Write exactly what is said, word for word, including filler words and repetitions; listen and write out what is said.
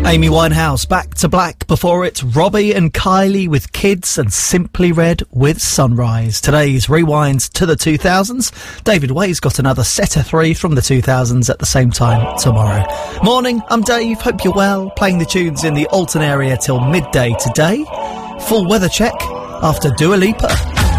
Amy Winehouse, Back to Black. Before it, Robbie and Kylie with Kids and Simply Red with Sunrise. Today's Rewind to the two thousands. David Way's got another set of three from the two thousands at the same time tomorrow. Morning, I'm Dave. Hope you're well. Playing the tunes in the Alton area till midday today. Full weather check after Dua Lipa.